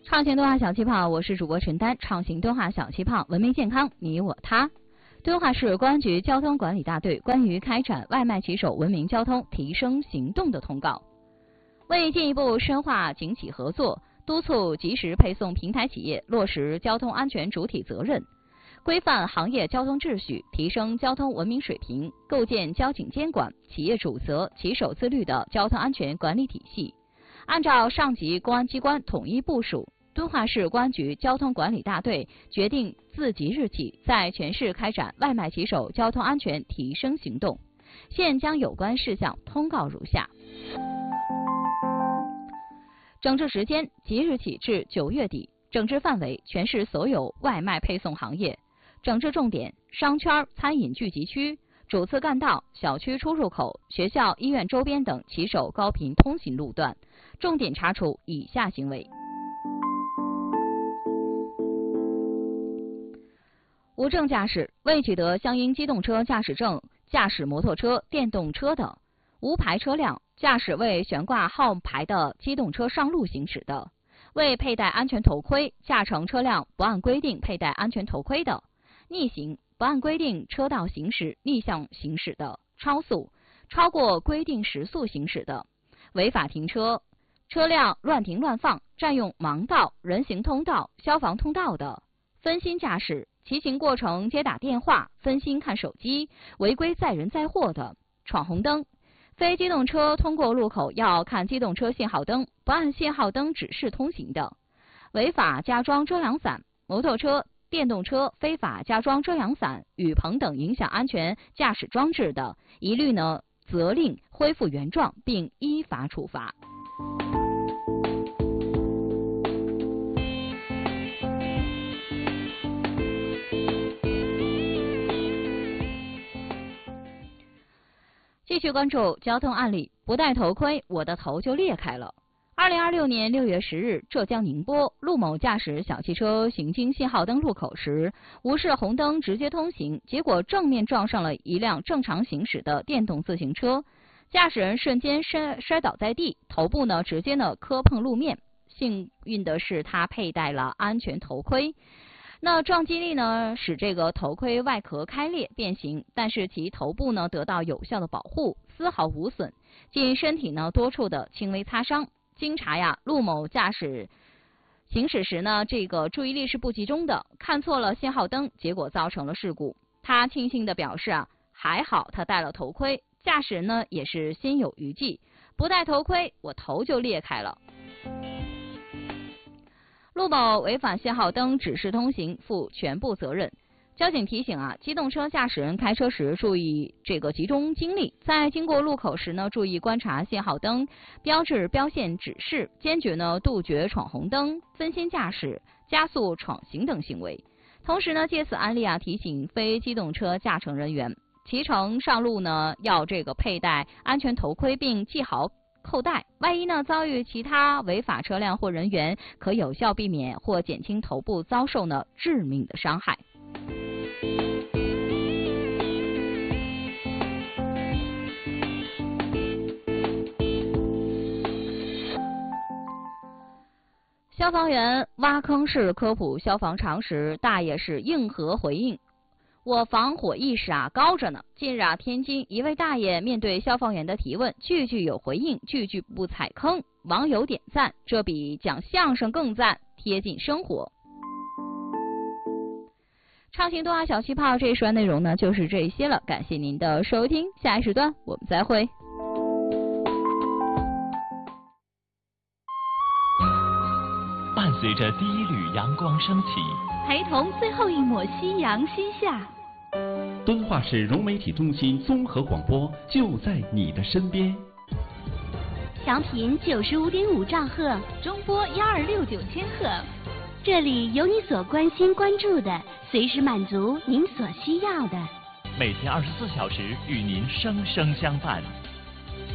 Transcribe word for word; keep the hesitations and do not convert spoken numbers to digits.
畅行敦化小气泡，我是主播陈丹。畅行敦化小气泡，文明健康，你我他。敦化市公安局交通管理大队关于开展外卖骑手文明交通提升行动的通告。为进一步深化警企合作，督促及时配送平台企业落实交通安全主体责任，规范行业交通秩序，提升交通文明水平，构建交警监管、企业主责、骑手自律的交通安全管理体系。按照上级公安机关统一部署，敦化市公安局交通管理大队决定自即日起在全市开展外卖骑手交通安全提升行动。现将有关事项通告如下：整治时间即日起至九月底，整治范围全市所有外卖配送行业，整治重点商圈、餐饮聚集区、主次干道、小区出入口、学校、医院周边等骑手高频通行路段，重点查处以下行为：无证驾驶，未取得相应机动车驾驶证驾驶摩托车、电动车的；无牌车辆驾驶未悬挂号牌的机动车上路行驶的；未佩戴安全头盔驾乘车辆不按规定佩戴安全头盔的；逆行不按规定车道行驶逆向行驶的；超速超过规定时速行驶的；违法停车、车辆乱停乱放、占用盲道、人行通道、消防通道的；分心驾驶骑行过程接打电话、分心看手机、违规载人载货的；闯红灯，非机动车通过路口要看机动车信号灯，不按信号灯指示通行的；违法加装遮阳伞，摩托车、电动车非法加装遮阳伞、雨棚等影响安全驾驶装置的，一律呢责令恢复原状，并依法处罚。继续关注交通案例，不戴头盔，我的头就裂开了。二零二六年六月十日，浙江宁波，陆某驾驶小汽车行经信号灯路口时，无视红灯直接通行，结果正面撞上了一辆正常行驶的电动自行车，驾驶人瞬间摔摔倒在地，头部呢直接呢磕碰路面。幸运的是，他佩戴了安全头盔。那撞击力呢，使这个头盔外壳开裂变形，但是其头部呢得到有效的保护，丝毫无损，仅身体呢多处的轻微擦伤。经查呀，陆某驾驶行驶时呢，这个注意力是不集中的，看错了信号灯，结果造成了事故。他庆幸地表示啊，还好他戴了头盔，驾驶人呢也是心有余悸，不戴头盔，我头就裂开了。陆某违反信号灯指示通行，负全部责任。交警提醒啊，机动车驾驶人开车时注意这个集中精力，在经过路口时呢，注意观察信号灯标志标线指示，坚决呢杜绝闯红灯、分心驾驶、加速闯行等行为。同时呢，借此案例啊，提醒非机动车驾乘人员，骑乘上路呢要这个佩戴安全头盔，并系好扣带，万一呢遭遇其他违法车辆或人员，可有效避免或减轻头部遭受呢致命的伤害。消防员挖坑式科普消防常识，大爷是硬核回应。我防火意识啊高着呢。近日啊，天津一位大爷面对消防员的提问，句句有回应，句句不踩坑，网友点赞，这比讲相声更赞，贴近生活。畅行敦化小气泡这一时段内容呢就是这些了，感谢您的收听，下一时段我们再会。 伴随着第一缕阳光升起， 陪同最后一抹夕阳西下。 敦化市融媒体中心综合广播就在你的身边。 调频九十五点五兆赫，中波幺二六九千赫。这里有你所关心关注的，随时满足您所需要的。 每天二十四小时与您生生相伴。